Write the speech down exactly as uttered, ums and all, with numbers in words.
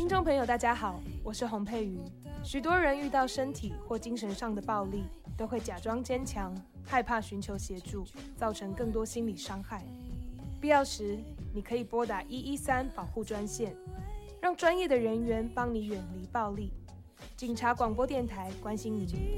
听众朋友，大家好，我是洪佩瑜。许多人遇到身体或精神上的暴力，都会假装坚强，害怕寻求协助，造成更多心理伤害。必要时，你可以拨打一一三保护专线，让专业的人员帮你远离暴力。警察广播电台关心你。